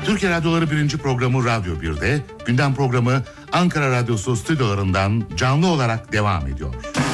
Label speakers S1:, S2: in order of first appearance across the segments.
S1: Türkiye Radyoları 1. programı Radyo 1'de, gündem programı Ankara Radyosu stüdyolarından canlı olarak devam ediyor.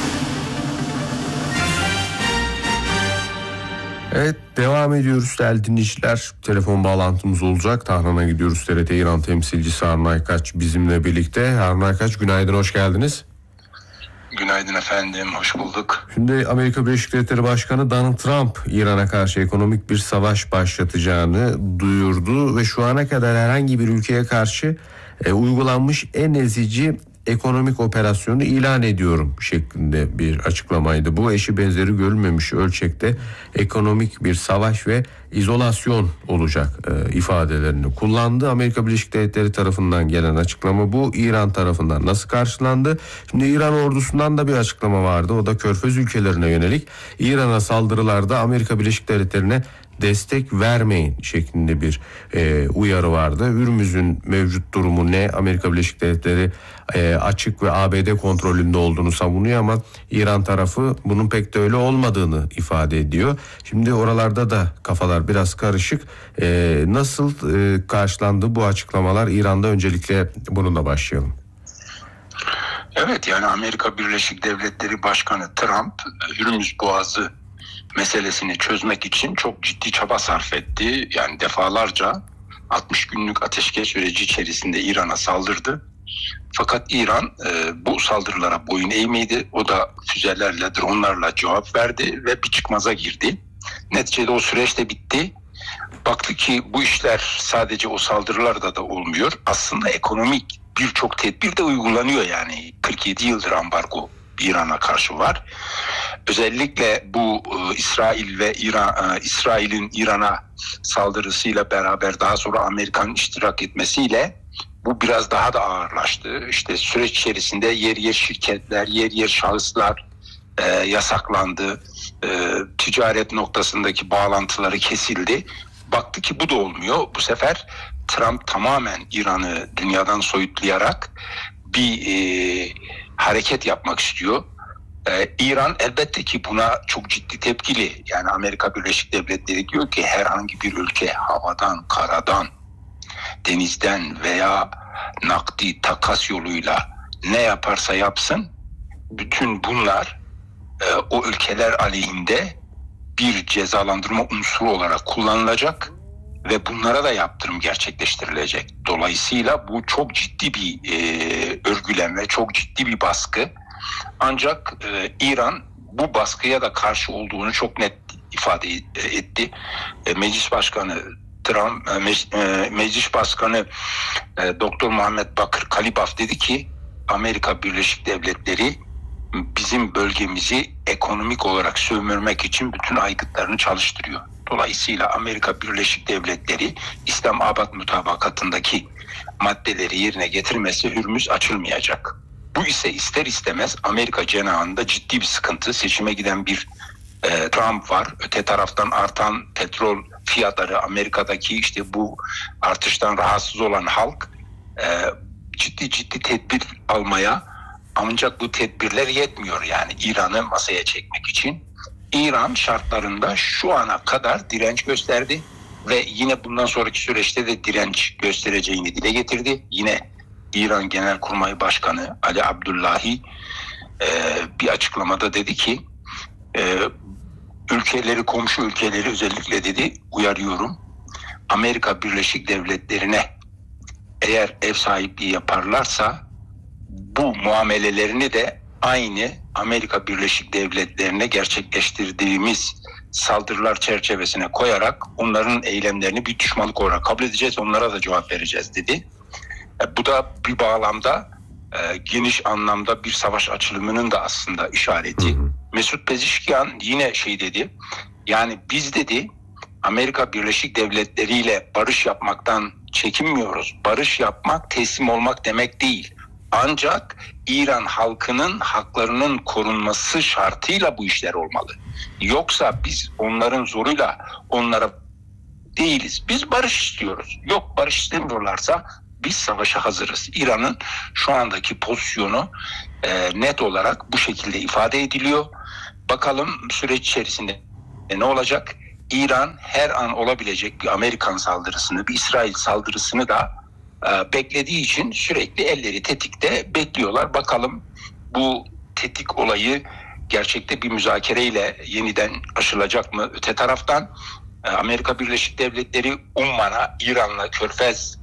S2: Evet, devam ediyoruz değerli dinleyiciler. Telefon bağlantımız olacak. Tahran'a gidiyoruz. TRT İran temsilcisi Harun Aykaç bizimle birlikte. Harun Aykaç, günaydın, hoş geldiniz.
S3: Günaydın efendim, hoş bulduk.
S2: Şimdi Amerika Birleşik Devletleri Başkanı Donald Trump İran'a karşı ekonomik bir savaş başlatacağını duyurdu ve şu ana kadar herhangi bir ülkeye karşı uygulanmış en ezici ekonomik operasyonu ilan ediyorum şeklinde bir açıklamaydı. Bu eşi benzeri görülmemiş ölçekte ekonomik bir savaş ve izolasyon olacak ifadelerini kullandı. Amerika Birleşik Devletleri tarafından gelen açıklama bu. İran tarafından nasıl karşılandı? Şimdi İran ordusundan da bir açıklama vardı. O da Körfez ülkelerine yönelik İran'a saldırılarda Amerika Birleşik Devletleri'ne destek vermeyin şeklinde bir uyarı vardı. Hürmüz'ün mevcut durumu ne? Amerika Birleşik Devletleri açık ve ABD kontrolünde olduğunu savunuyor ama İran tarafı bunun pek de öyle olmadığını ifade ediyor. Şimdi oralarda da kafalar biraz karışık. Nasıl karşılandı bu açıklamalar? İran'da öncelikle bununla başlayalım.
S3: Evet, yani Amerika Birleşik Devletleri Başkanı Trump Hürmüz Boğazı meselesini çözmek için çok ciddi çaba sarf etti. Yani defalarca 60 günlük ateşkes süreci içerisinde İran'a saldırdı. Fakat İran bu saldırılara boyun eğmedi. O da füzelerle, dronlarla cevap verdi ve bir çıkmaza girdi. Neticede o süreç de bitti. Baktı ki bu işler sadece o saldırılarda da olmuyor. Aslında ekonomik birçok tedbir de uygulanıyor yani. 47 yıldır ambargo İran'a karşı var. Özellikle bu İsrail ve İsrail'in İran'a saldırısıyla beraber daha sonra Amerika'nın iştirak etmesiyle bu biraz daha da ağırlaştı. İşte süreç içerisinde yer yer şirketler, yer yer şahıslar yasaklandı. Ticaret noktasındaki bağlantıları kesildi. Baktı ki bu da olmuyor. Bu sefer Trump tamamen İran'ı dünyadan soyutlayarak bir hareket yapmak istiyor. İran elbette ki buna çok ciddi tepkili. Yani Amerika Birleşik Devletleri diyor ki herhangi bir ülke havadan, karadan, denizden veya nakdi takas yoluyla ne yaparsa yapsın, bütün bunlar o ülkeler aleyhinde bir cezalandırma unsuru olarak kullanılacak ve bunlara da yaptırım gerçekleştirilecek. Dolayısıyla bu çok ciddi bir örgülenme, çok ciddi bir baskı. Ancak İran bu baskıya da karşı olduğunu çok net ifade etti. Meclis Başkanı Doktor Muhammed Bakır Kalibaf dedi ki Amerika Birleşik Devletleri bizim bölgemizi ekonomik olarak sömürmek için bütün aygıtlarını çalıştırıyor. Dolayısıyla Amerika Birleşik Devletleri İslamabad mutabakatındaki maddeleri yerine getirmesi Hürmüz açılmayacak. Bu ise ister istemez Amerika cenahında ciddi bir sıkıntı. Seçime giden bir Trump var. Öte taraftan artan petrol fiyatları, Amerika'daki işte bu artıştan rahatsız olan halk ciddi tedbir almaya, ancak bu tedbirler yetmiyor yani İran'ı masaya çekmek için. İran şartlarında şu ana kadar direnç gösterdi ve yine bundan sonraki süreçte de direnç göstereceğini dile getirdi. Yine İran Genelkurmay Başkanı Ali Abdullahi bir açıklamada dedi ki komşu ülkeleri özellikle dedi uyarıyorum. Amerika Birleşik Devletleri'ne eğer ev sahipliği yaparlarsa bu muamelelerini de aynı Amerika Birleşik Devletleri'ne gerçekleştirdiğimiz saldırılar çerçevesine koyarak onların eylemlerini bir düşmanlık olarak kabul edeceğiz, onlara da cevap vereceğiz dedi. Bu da bir bağlamda geniş anlamda bir savaş açılımının da aslında işareti. Mesut Pezeshkian yine dedi, yani biz dedi Amerika Birleşik Devletleri ile barış yapmaktan çekinmiyoruz. Barış yapmak teslim olmak demek değil. Ancak İran halkının haklarının korunması şartıyla bu işler olmalı. Yoksa biz onların zoruyla onlara değiliz. Biz barış istiyoruz. Yok, barış istemiyorlarsa biz savaşa hazırız. İran'ın şu andaki pozisyonu net olarak bu şekilde ifade ediliyor. Bakalım süreç içerisinde ne olacak? İran her an olabilecek bir Amerikan saldırısını, bir İsrail saldırısını da beklediği için sürekli elleri tetikte bekliyorlar. Bakalım bu tetik olayı gerçekte bir müzakereyle yeniden aşılacak mı? Öte taraftan Amerika Birleşik Devletleri Umman'a, İran'la, Körfez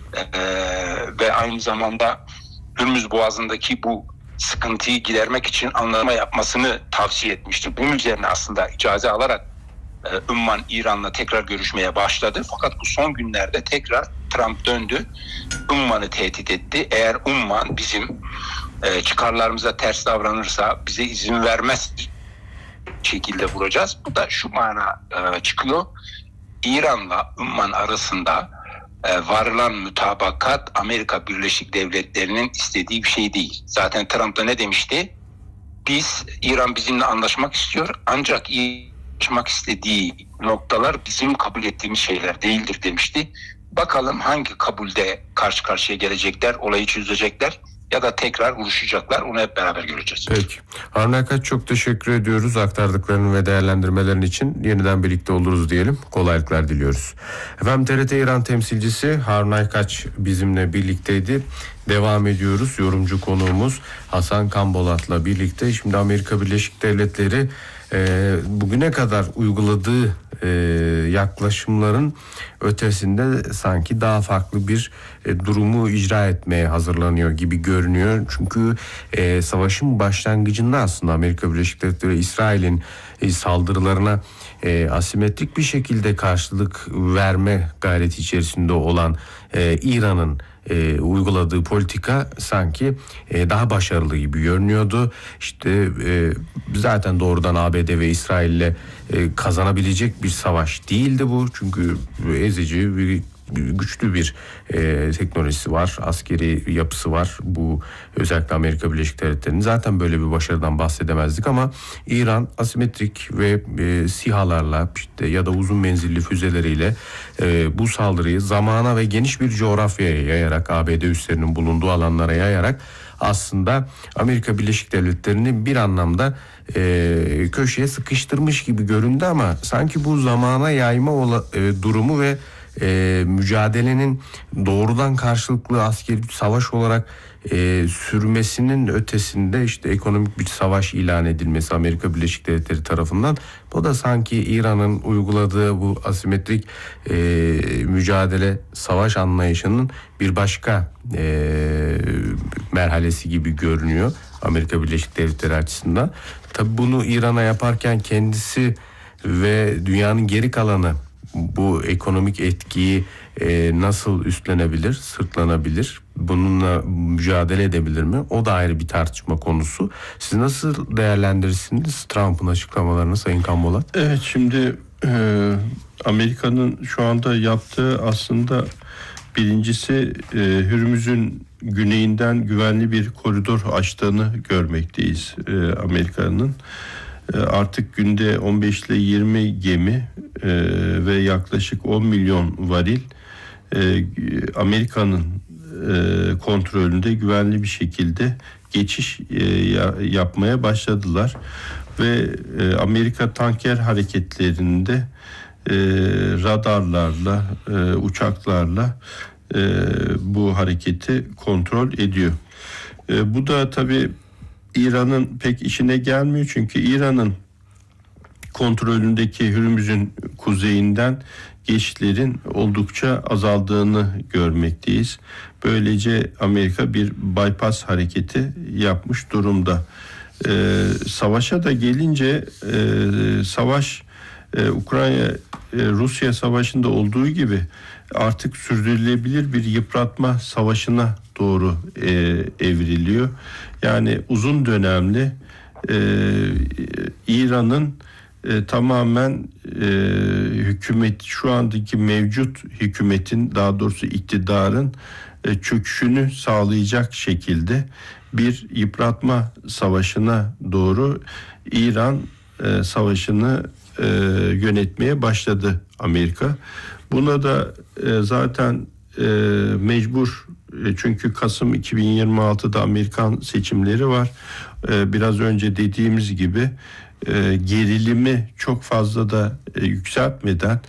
S3: ve aynı zamanda Hürmüz Boğazı'ndaki bu sıkıntıyı gidermek için anlaşma yapmasını tavsiye etmişti. Bunun üzerine aslında icazı alarak Umman İran'la tekrar görüşmeye başladı. Fakat bu son günlerde tekrar Trump döndü. Umman'ı tehdit etti. Eğer Umman bizim çıkarlarımıza ters davranırsa bize izin vermez şekilde vuracağız. Bu da şu mana çıkıyor. İran'la Umman arasında varılan mutabakat Amerika Birleşik Devletleri'nin istediği bir şey değil. Zaten Trump da ne demişti? İran bizimle anlaşmak istiyor ancak anlaşmak istediği noktalar bizim kabul ettiğimiz şeyler değildir demişti. Bakalım hangi kabulde karşı karşıya gelecekler, olayı çözecekler ya da tekrar vuruşacaklar, onu hep beraber göreceğiz.
S2: Peki. Harun Aykaç, çok teşekkür ediyoruz aktardıkların ve değerlendirmelerin için. Yeniden birlikte oluruz diyelim. Kolaylıklar diliyoruz. Efendim, TRT İran temsilcisi Harun Aykaç bizimle birlikteydi. Devam ediyoruz. Yorumcu konuğumuz Hasan Kambolat'la birlikte. Şimdi Amerika Birleşik Devletleri bugüne kadar uyguladığı yaklaşımların ötesinde sanki daha farklı bir durumu icra etmeye hazırlanıyor gibi görünüyor. Çünkü savaşın başlangıcında aslında Amerika Birleşik Devletleri İsrail'in saldırılarına asimetrik bir şekilde karşılık verme gayreti içerisinde olan İran'ın uyguladığı politika sanki daha başarılı gibi görünüyordu. İşte zaten doğrudan ABD ve İsrail'le kazanabilecek bir savaş değildi bu. Çünkü ezici, güçlü bir teknolojisi var, askeri yapısı var. Bu özellikle Amerika Birleşik Devletleri'nin zaten böyle bir başarıdan bahsedemezdik ama İran asimetrik ve SİHA'larla işte ya da uzun menzilli füzeleriyle bu saldırıyı zamana ve geniş bir coğrafyaya yayarak, ABD üslerinin bulunduğu alanlara yayarak aslında Amerika Birleşik Devletleri'ni bir anlamda köşeye sıkıştırmış gibi göründü ama sanki bu zamana yayma durumu ve mücadelenin doğrudan karşılıklı askeri savaş olarak sürmesinin ötesinde işte ekonomik bir savaş ilan edilmesi Amerika Birleşik Devletleri tarafından, bu da sanki İran'ın uyguladığı bu asimetrik mücadele savaş anlayışının bir başka merhalesi gibi görünüyor Amerika Birleşik Devletleri açısından. Tabii bunu İran'a yaparken kendisi ve dünyanın geri kalanı bu ekonomik etkiyi nasıl üstlenebilir, sırtlanabilir, bununla mücadele edebilir mi? O da ayrı bir tartışma konusu. Siz nasıl değerlendirirsiniz Trump'ın açıklamalarını Sayın Kambolat?
S4: Evet, şimdi Amerika'nın şu anda yaptığı aslında birincisi Hürmüz'ün güneyinden güvenli bir koridor açtığını görmekteyiz Amerika'nın. Artık günde 15 ile 20 gemi ve yaklaşık 10 milyon varil Amerika'nın kontrolünde güvenli bir şekilde geçiş yapmaya başladılar. Ve Amerika tanker hareketlerinde radarlarla, uçaklarla bu hareketi kontrol ediyor. Bu da tabii İran'ın pek işine gelmiyor, çünkü İran'ın kontrolündeki Hürmüz'ün kuzeyinden geçişlerin oldukça azaldığını görmekteyiz. Böylece Amerika bir bypass hareketi yapmış durumda. Savaşa da gelince savaş Ukrayna-Rusya savaşında olduğu gibi artık sürdürülebilir bir yıpratma savaşına doğru evriliyor. Yani uzun dönemli İran'ın tamamen hükümet, şu andaki mevcut hükümetin, daha doğrusu iktidarın çöküşünü sağlayacak şekilde bir yıpratma savaşına doğru İran savaşını yönetmeye başladı Amerika. Buna da zaten mecbur, çünkü Kasım 2026'da Amerikan seçimleri var. Biraz önce dediğimiz gibi gerilimi çok fazla da yükseltmeden